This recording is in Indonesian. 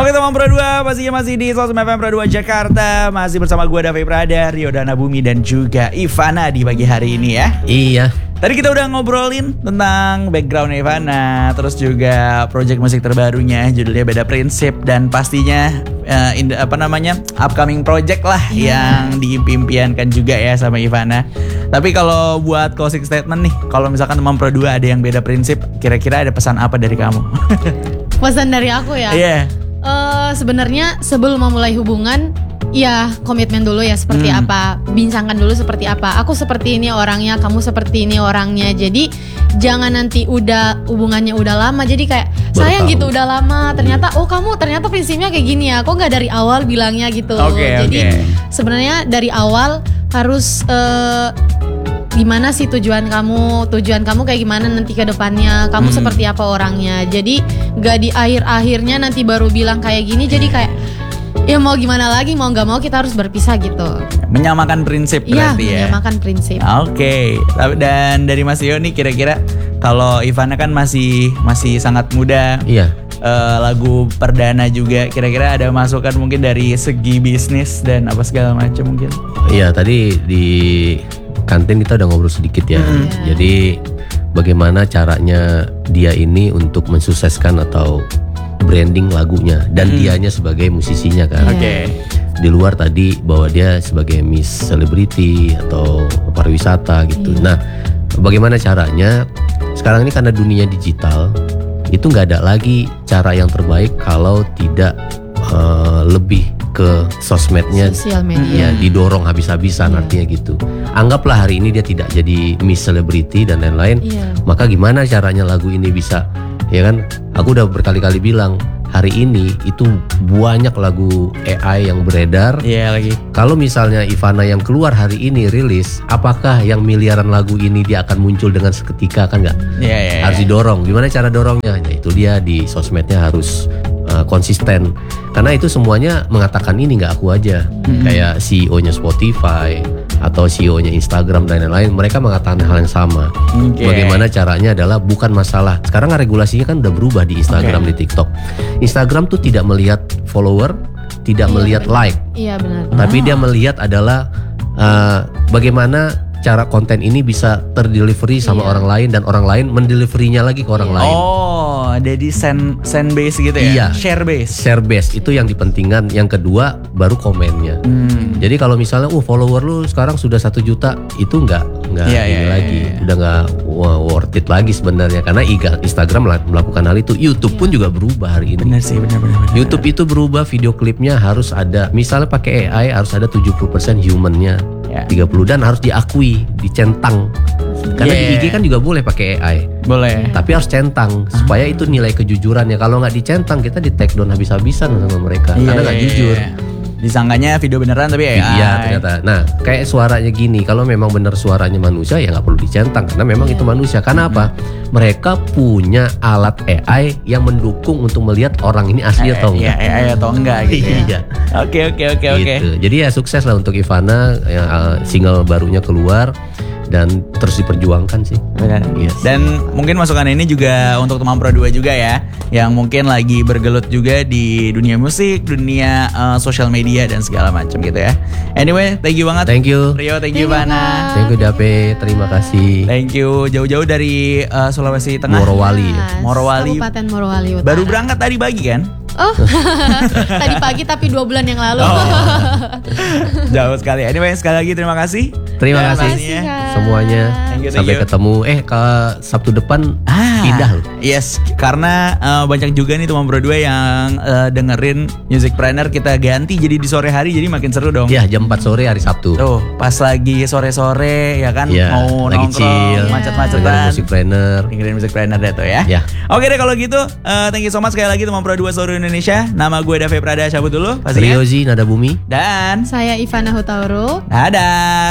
Oke teman Pro 2, pastinya masih di Sosmed FM Pro 2 Jakarta. Masih bersama gue Davi Prada, Rio Danabumi dan juga Ivana di pagi hari ini ya. Iya. Tadi kita udah ngobrolin tentang background Ivana, terus juga project musik terbarunya judulnya Beda Prinsip, dan pastinya upcoming project lah yang diimpiankan juga ya sama Ivana. Tapi kalau buat closing statement nih, kalau misalkan teman Pro 2 ada yang beda prinsip, kira-kira ada pesan apa dari kamu? Pesan dari aku ya. Iya. Sebenarnya sebelum memulai hubungan, ya komitmen dulu ya seperti apa, bincangkan dulu seperti apa. Aku seperti ini orangnya, kamu seperti ini orangnya. Jadi jangan nanti udah hubungannya udah lama, jadi kayak sayang gitu udah lama. Ternyata kamu ternyata prinsipnya kayak gini ya. Kok nggak dari awal bilangnya gitu. Jadi sebenarnya dari awal harus gimana sih tujuan kamu kayak gimana nanti ke depannya, kamu seperti apa orangnya. Jadi gak di akhir-akhirnya nanti baru bilang kayak gini, jadi kayak ya mau gimana lagi, mau gak mau kita harus berpisah gitu. Menyamakan prinsip berarti ya. Menyamakan prinsip. Oke. Dan dari Mas Yo nih, kira-kira kalau Ivana kan masih sangat muda. Iya. Lagu perdana juga, kira-kira ada masukan mungkin dari segi bisnis dan apa segala macam mungkin. Iya, tadi di kantin kita udah ngobrol sedikit ya. Jadi bagaimana caranya dia ini untuk mensukseskan atau branding lagunya dan dianya sebagai musisinya kan. Di luar tadi bahwa dia sebagai Miss Celebrity atau pariwisata gitu. Nah, bagaimana caranya? Sekarang ini karena dunia digital, itu nggak ada lagi cara yang terbaik kalau tidak lebih ke sosmednya, sosial media, didorong habis-habisan. Artinya gitu. Anggaplah hari ini dia tidak jadi Miss Celebrity dan lain-lain, maka gimana caranya lagu ini bisa, ya kan? Aku udah berkali-kali bilang, hari ini itu banyak lagu AI yang beredar. Kalau misalnya Ivana yang keluar hari ini rilis, apakah yang miliaran lagu ini dia akan muncul dengan seketika? Kan nggak? Harus didorong. Gimana cara dorongnya? Ya itu dia, di sosmednya harus konsisten. Karena itu semuanya mengatakan ini, nggak aku aja. Kayak CEO-nya Spotify atau CEO-nya Instagram dan lain-lain, mereka mengatakan hal yang sama. Bagaimana caranya adalah bukan masalah. Sekarang regulasinya kan udah berubah di Instagram, di TikTok. Instagram tuh tidak melihat follower, tidak melihat like. Iya benar. Tapi dia melihat adalah bagaimana cara konten ini bisa terdelivery sama orang lain dan orang lain mendeliverinya lagi ke orang lain. Jadi send base gitu ya? Share base itu yang dipentingkan. Yang kedua baru komennya. Jadi kalau misalnya follower lu sekarang sudah 1 juta, itu nggak ini lagi. Udah nggak worth it lagi sebenarnya, karena Instagram melakukan hal itu. YouTube pun juga berubah hari ini. Benar sih, benar. YouTube itu berubah, video klipnya harus ada, misalnya pakai AI harus ada 70% humannya, 30 dan harus diakui, dicentang. Karena di IG kan juga boleh pakai AI. Boleh. Tapi harus centang supaya itu nilai kejujurannya. Kalau nggak dicentang, kita di take down habis-habisan sama mereka karena nggak jujur. Disangkanya video beneran tapi AI. Iya ternyata. Nah kayak suaranya gini, kalau memang benar suaranya manusia ya nggak perlu dicentang karena memang itu manusia. Karena apa? Mereka punya alat AI yang mendukung untuk melihat orang ini asli atau enggak. AI atau enggak gitu ya. Oke. Gitu. Jadi ya sukses lah untuk Ivana, single barunya keluar dan terus diperjuangkan sih. Benar. Dan mungkin masukan ini juga untuk teman Pro 2 juga ya, yang mungkin lagi bergelut juga di dunia musik, dunia sosial media dan segala macam gitu ya. Anyway, thank you banget. Thank you Rio, thank you Ivana. Thank you Dape, terima kasih. Thank you jauh-jauh dari Sulawesi Tengah. Morowali. Kabupaten Morowali Utara. Baru berangkat tadi pagi kan? Tadi pagi tapi 2 bulan yang lalu. Jauh sekali. Anyway, sekali lagi terima kasih. Terima kasih semuanya. Sampai ketemu. Ke Sabtu depan pindah loh. Yes, karena banyak juga nih teman Pro 2 yang dengerin Musicpreneur kita ganti jadi di sore hari, jadi makin seru dong. Iya, jam 4 sore hari Sabtu. Tuh, pas lagi sore-sore ya kan, mau lagi nongkrong, macet-macetan. Dengerin Musicpreneur deh tuh ya. Oke deh kalau gitu, thank you so much sekali lagi teman Pro 2 seluruh Indonesia. Nama gue Davi Prada, cabut dulu. Rio Zi Nada Bumi. Dan saya Ivana Hutauru. Dadah.